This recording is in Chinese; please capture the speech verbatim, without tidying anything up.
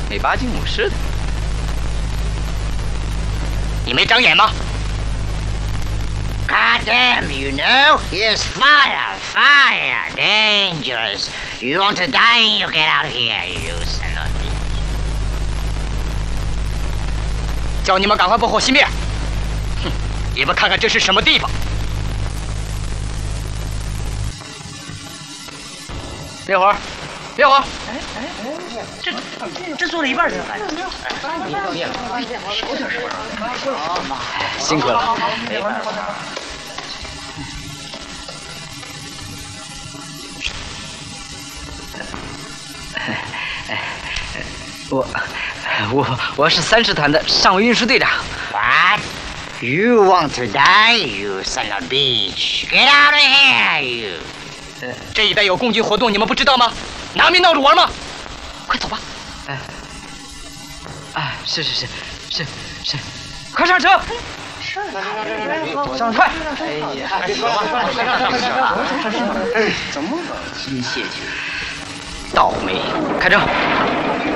没八经武士的。 你没长眼吗 God damn, you know, here's fire, fire, dangerous. You want to die, you get out of here, you son of a bitch. 叫你们赶快不火熄灭！哼，你们看看这是什么地方？ 别火，别火！ 哎哎哎，这这做了一半才完。 辛苦了。我我我是三师团的上尉运输队长。 What? You want to die, you son of a bitch? Get out of here, you. 这一带有共军活动，你们不知道吗？拿命闹着玩吗？快走吧！ 哎，哎，是是是是是，快上车！上快！哎呀，走吧，怎么了？真泄气！倒霉！开车！